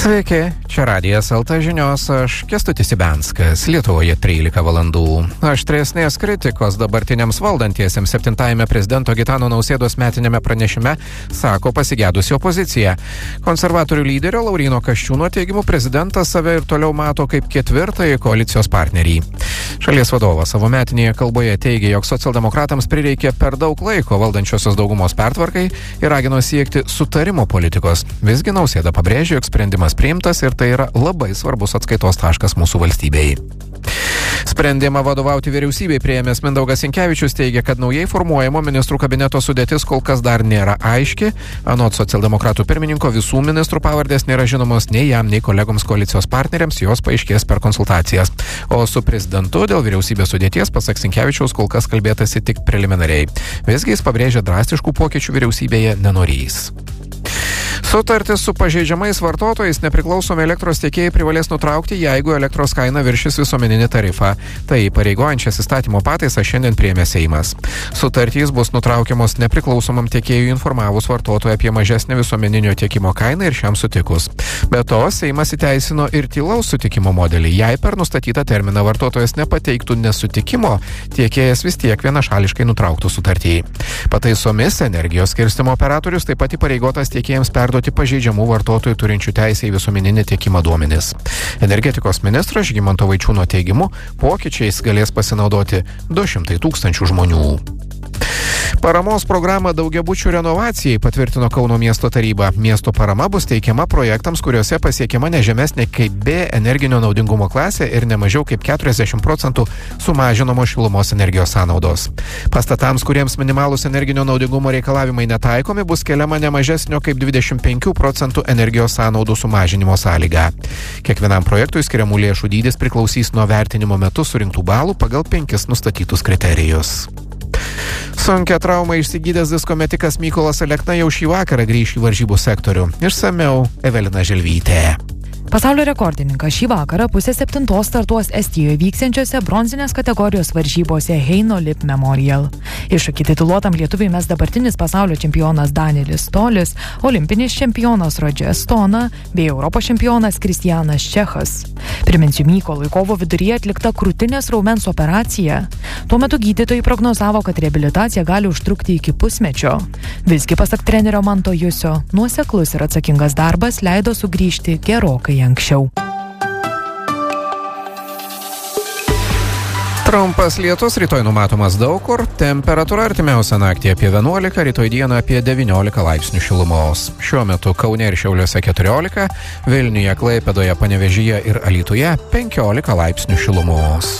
Sveiki, čia Radijas LT žinios, aš Kęstutis Ibenskas, Lietuvoje 13 valandų. Aštresnės kritikos dabartiniams valdantiesiems 7-ajame prezidento Gitano Nausėdos metinėme pranešime sako pasigedusi opozicija. Konservatorių lyderio Lauryno Kasčiūno teigimu prezidentas save ir toliau mato kaip ketvirtąjį koalicijos partnerį. Šalies vadovas savo metinėje kalboje teigė, jog socialdemokratams prireikė per daug laiko valdančiosios daugumos pertvarkai ir ragino siekti sutarimo politikos. Visgi Nausėda pabrėžė, jog sprendimas priimtas ir tai yra labai svarbus atskaitos taškas mūsų valstybei. Sprendimą vadovauti vyriausybei priėmęs Mindaugas Sinkevičius teigia, kad naujai formuojamo ministrų kabineto sudėtis kol kas dar nėra aiški. Anot socialdemokratų pirmininko visų ministrų pavardės nėra žinomos nei jam, nei kolegoms koalicijos partneriams, jos paaiškės per konsultacijas. O su prezidentu dėl vyriausybės sudėties, pasak Sinkevičiaus, kol kas kalbėtasi tik preliminariai. Visgi jis pabrėžia drastiškų pokyčių vyriausybėje nenorės. Sutartis su pažeidžiamais vartotojais nepriklausomi elektros tiekėjai privalės nutraukti, jeigu elektros kaina viršys visuomeninį tarifą. Tai įpareigojančias įstatymo pataisą šiandien priėmė Seimas. Sutartys bus nutraukiamos nepriklausomam tiekėjui informavus vartotoją apie mažesnę visuomeninio tiekimo kainą ir šiam sutikus. Be to, Seimas įteisino ir tylaus sutikimo modelį. Jei per nustatytą terminą vartotojas nepateiktų nesutikimo, tiekėjas vis tiek vienašališkai nutrauktų sutartį. Pataisomis energijos skirstymo operatorius taip pat įpareigotas tiekėjams perduoti pažeidžiamų vartotojų turinčių teisę į visuomeninį tiekimą duomenis. Energetikos ministras Žygimanto Vaičiūno teigimu, pokyčiais galės pasinaudoti 200 000 žmonių. Paramos programą daugiabučių renovacijai patvirtino Kauno miesto taryba. Miesto parama bus teikiama projektams, kuriuose pasiekiama ne žemesnė kaip B energinio naudingumo klasė ir ne mažiau kaip 40% sumažinamos šilumos energijos sąnaudos. Pastatams, kuriems minimalūs energinio naudingumo reikalavimai netaikomi, bus keliama ne mažesnio kaip 25% energijos sąnaudų sumažinimo sąlyga. Kiekvienam projektui skiriamų lėšų dydis priklausys nuo vertinimo metu surinktų balų pagal 5 nustatytus kriterijus. Sunkia trauma išsigydęs disko metikas Mykolas Alekna jau šį vakarą grįš į varžybų sektorių. Išsamiau Evelina Želvytė. Pasaulio rekordininkas šį vakarą 6:30 startuos Estijoje vyksiančiose bronzinės kategorijos varžybose Heino Lip Memorial. Iššūkį tituluotam lietuviui mes dabartinis pasaulio čempionas Danielis Tolis, olimpinis čempionas Rodžer Stona bei Europos čempionas Kristianas Čechas. Priminsiu, Mykolui kovo viduryje atlikta krūtinės raumens operacija. Tuo metu gydytojai prognozavo, kad reabilitacija gali užtrukti iki pusmečio. Visgi, pasak trenerio Manto Jusio, nuoseklus ir atsakingas darbas leido sugrįžti gerokai anksčiau. Trumpas lietus rytoj numatomas daug kur, temperatūra artimiausią naktį apie 11, rytoj dieną apie 19 laipsnių šilumos. Šiuo metu Kaune ir Šiauliuose 14, Vilniuje, Klaipėdoje, Panevėžyje ir Alytuje 15 laipsnių šilumos.